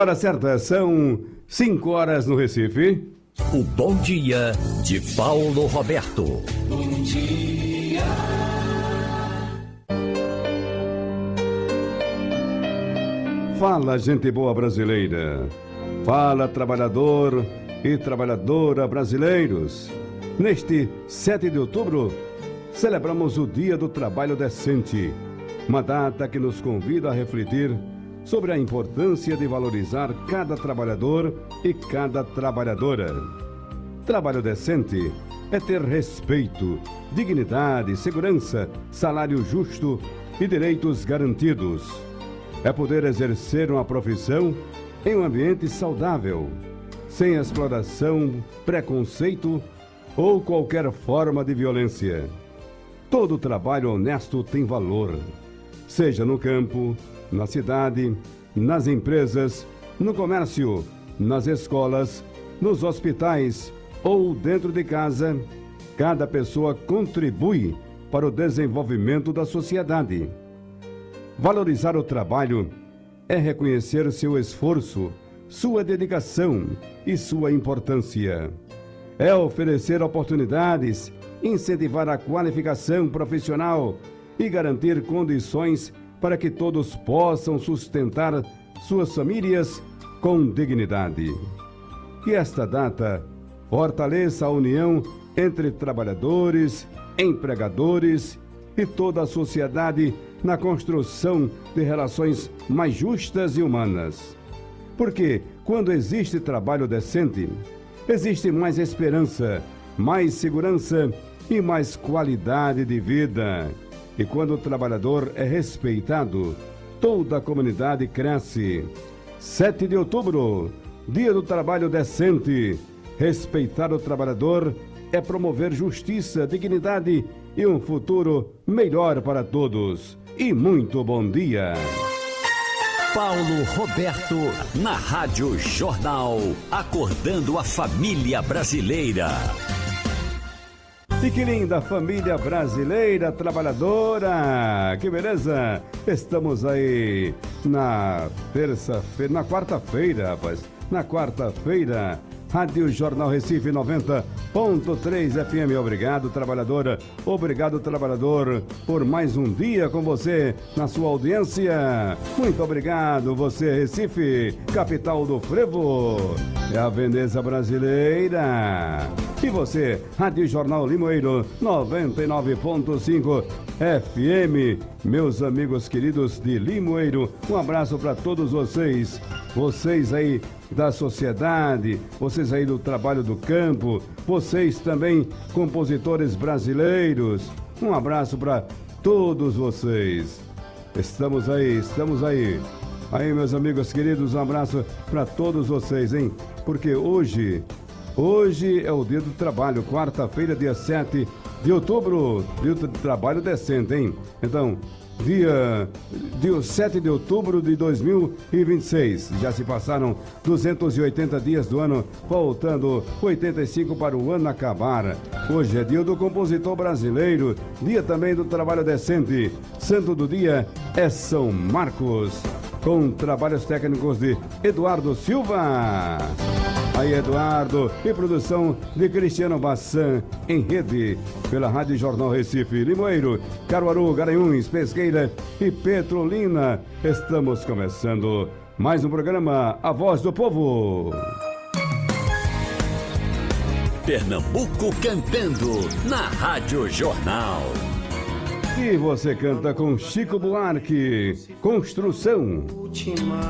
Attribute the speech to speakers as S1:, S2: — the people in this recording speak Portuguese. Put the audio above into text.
S1: Hora certa, são 5 horas no Recife.
S2: O Bom Dia de Paulo Roberto.
S3: Bom dia.
S1: Fala, gente boa brasileira. Fala, trabalhador e trabalhadora brasileiros. Neste 7 de outubro, celebramos o Dia do Trabalho Decente, uma data que nos convida a refletir sobre a importância de valorizar cada trabalhador e cada trabalhadora. Trabalho decente é ter respeito, dignidade, segurança, salário justo e direitos garantidos. É poder exercer uma profissão em um ambiente saudável, sem exploração, preconceito ou qualquer forma de violência. Todo trabalho honesto tem valor, seja no campo, na cidade, nas empresas, no comércio, nas escolas, nos hospitais ou dentro de casa. Cada pessoa contribui para o desenvolvimento da sociedade. Valorizar o trabalho é reconhecer seu esforço, sua dedicação e sua importância. É oferecer oportunidades, incentivar a qualificação profissional e garantir condições para que todos possam sustentar suas famílias com dignidade. Que esta data fortaleça a união entre trabalhadores, empregadores e toda a sociedade na construção de relações mais justas e humanas. Porque quando existe trabalho decente, existe mais esperança, mais segurança e mais qualidade de vida. E quando o trabalhador é respeitado, toda a comunidade cresce. 7 de outubro, Dia do Trabalho Decente. Respeitar o trabalhador é promover justiça, dignidade e um futuro melhor para todos. E muito bom dia.
S2: Paulo Roberto, na Rádio Jornal, acordando a família brasileira.
S1: E que linda família brasileira, trabalhadora, que beleza! Estamos aí na terça-feira, na quarta-feira, rapaz, na quarta-feira, Rádio Jornal Recife 90.3 FM. Obrigado, trabalhadora, obrigado, trabalhador, por mais um dia com você na sua audiência. Muito obrigado, você, Recife, capital do frevo, é a Veneza brasileira. E você, Rádio Jornal Limoeiro 99.5 FM. Meus amigos queridos de Limoeiro, um abraço para todos vocês. Vocês aí da sociedade, vocês aí do trabalho do campo, vocês também compositores brasileiros. Um abraço para todos vocês. Estamos aí. Aí, meus amigos queridos, um abraço para todos vocês, hein? Porque hoje é o dia do trabalho, quarta-feira, dia 7 de outubro, dia do trabalho decente, hein? Então, dia 7 de outubro de 2026. Já se passaram 280 dias do ano, faltando 85 para o ano acabar. Hoje é dia do compositor brasileiro, dia também do trabalho decente. Santo do dia é São Marcos, com trabalhos técnicos de Eduardo Silva. Aí, Eduardo, e produção de Cristiano Bassan, em rede pela Rádio Jornal Recife, Limoeiro, Caruaru, Garanhuns, Pesqueira e Petrolina. Estamos começando mais um programa A Voz do Povo.
S2: Pernambuco cantando na Rádio Jornal.
S1: E você canta com Chico Buarque, Construção.